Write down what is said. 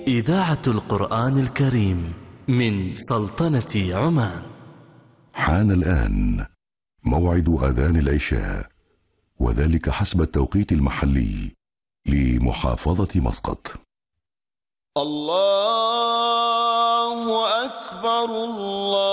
إذاعة القرآن الكريم من سلطنة عمان. حان الآن موعد أذان العشاء، وذلك حسب التوقيت المحلي لمحافظة مسقط. الله أكبر الله